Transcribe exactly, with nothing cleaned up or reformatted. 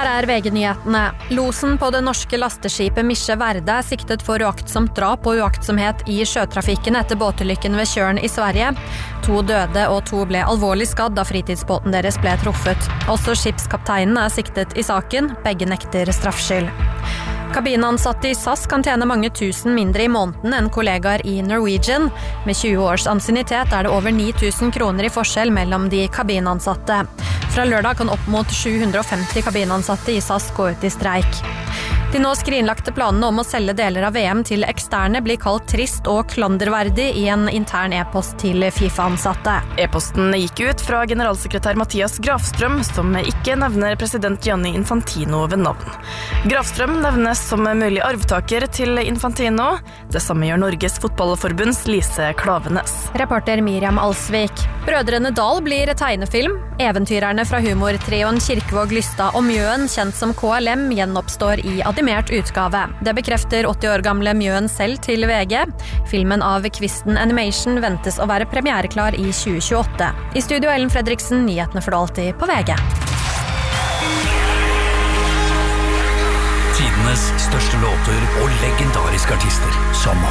Her er V G-nyhetene. Losen på det norske lasteskipet Misje Verde er siktet for uaktsomt drap og uaktsomhet i sjøtrafikken etter båtulykken ved Tjørn i Sverige. To døde og to ble alvorlig skadd da fritidsbåten deres ble truffet. Også skipskapteinen er siktet i saken. Begge nekter straffskyld. Kabinansatte i S A S kan tjene mange tusen mindre i måneden enn kollegaer i Norwegian. Med tjue års ansiennitet er det over ni tusen kroner i forskjell mellom de kabinansatte. Fra lørdag kan opp mot sju hundre og femti kabinansatte i S A S gå ut i streik. De nå skrinlagte planene om å selge deler av V M til eksterne blir kalt trist og klanderverdig i en intern e-post til FIFA-ansatte. E-posten gikk ut fra generalsekretær Mathias Grafstrøm, som ikke nevner president Gianni Infantino ved navn. Grafstrøm nevnes som mulig arvtaker til Infantino. Det samme gjør Norges fotballforbunds Lise Klavenes. Reporter Miriam Alsvik. Brødrene Dahl blir tegnefilm. Eventyrerne fra humortrioen Kirkevåg Lystad og Mjøen, kjent som K L M, gjenoppstår i animert utgave. Det bekrefter åtti år gamle Mjøen selv til V G. Filmen av Kvisten Animation ventes å være premiereklar i tjue tjueåtte. I studio Ellen Fredriksen, nyhetene for alltid på V G. Tidenes største låter og legendariske artister som